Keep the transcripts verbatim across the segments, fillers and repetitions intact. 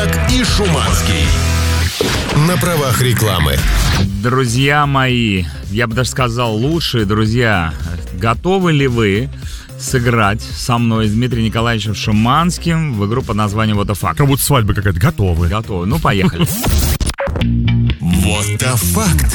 Марк и Шуманский. На правах рекламы. Друзья мои, я бы даже сказал, лучшие друзья, готовы ли вы сыграть со мной с Дмитрием Николаевичем Шуманским в игру под названием «Вот the fuck»? Как будто свадьба какая-то. Готовы. Готовы. Ну, поехали. Вот the факт.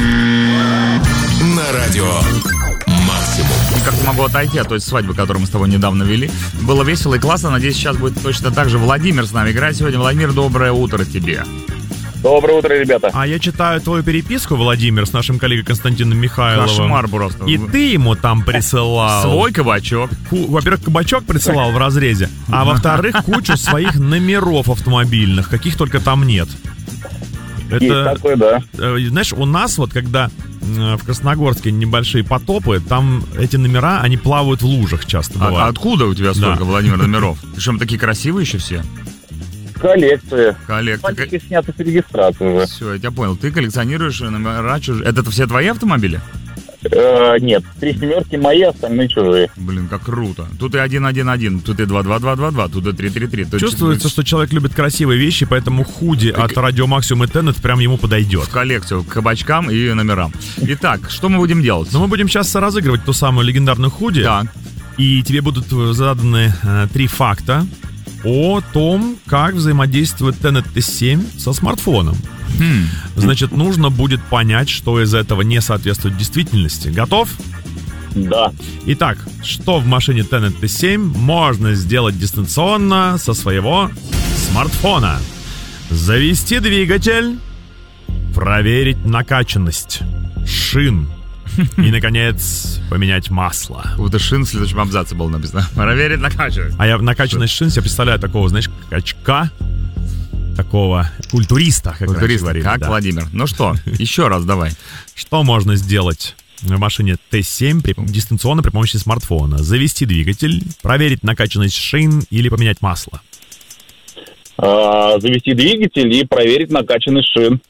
На радио Максимум. Как-то могу отойти от той свадьбы, которую мы с тобой недавно вели. Было весело и классно. Надеюсь, сейчас будет точно так же. Владимир с нами играет сегодня. Владимир, доброе утро тебе. Доброе утро, ребята. А я читаю твою переписку, Владимир, с нашим коллегой Константином Михайловым. Кошмар просто. И ты ему там присылал... Свой кабачок. Ку- Во-первых, кабачок присылал в разрезе, а во-вторых, кучу своих номеров автомобильных, каких только там нет. Есть Это, такое, да. э, знаешь, у нас вот, когда э, в Красногорске небольшие потопы, там эти номера, они плавают в лужах часто А, бывают. откуда у тебя столько, Да. Владимир, номеров? Причем такие красивые еще все. Коллекция. Коллег, ты... Мальчики сняты с регистрации уже. Все, я тебя понял. Ты коллекционируешь номера чужие. Это все твои автомобили? Э, нет, три семерки мои, остальные чужие. Блин, как круто. Тут и один один один, тут и два два два два два, тут и три три три. Тут Чувствуется, что человек любит красивые вещи, поэтому худи от Радио Максимум и Теннет прям ему подойдет. в коллекцию к кабачкам и номерам. Итак, что мы будем делать? Но мы будем сейчас разыгрывать ту самую легендарную худи. Так. И тебе будут заданы э, три факта о том, как взаимодействует Теннет Т семь со смартфоном. Хм. Значит, нужно будет понять, что из этого не соответствует действительности. Готов? Да. Итак, что в машине Теннет Т семь можно сделать дистанционно со своего смартфона? Завести двигатель, проверить накачанность шин и, наконец, поменять масло. Вот это шин в следующем абзаце было написано. Проверить, накачивать. А я накачанность шин себе представляю такого, знаешь, качка, такого культуриста, как раньше Турист, говорили, как да. Владимир. Ну что, еще раз давай. Что можно сделать в машине Т семь при, дистанционно при помощи смартфона? Завести двигатель, проверить накачанность шин или поменять масло? А, завести двигатель и проверить накачанность шин.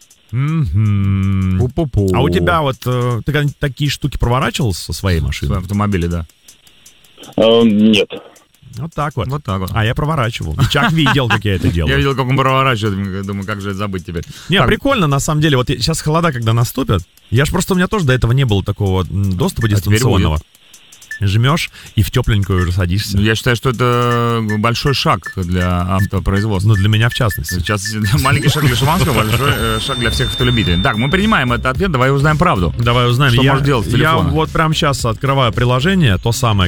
М-м. Пу-пу-пу. А у тебя вот э, ты когда-нибудь такие штуки проворачивал со своей В машиной? своем автомобиле, да. Э, нет. Вот так вот. Вот так вот. А я проворачивал. И Чак видел, как я это Я делаю. видел, как он проворачивает. Думаю, как же это забыть теперь. Не, Так, прикольно, на самом деле. Вот я- сейчас холода, когда наступят, я ж просто, у меня тоже до этого не было такого м, доступа теперь дистанционного. Жмешь и в тепленькую уже садишься. Я считаю, что это большой шаг для автопроизводства. Ну, для меня в частности. Сейчас маленький шаг для Шуманского, большой э, шаг для всех автолюбителей. Так, мы принимаем этот ответ, давай узнаем правду. Давай узнаем. Что я, можешь делать с я телефона? вот прямо сейчас открываю приложение, то самое,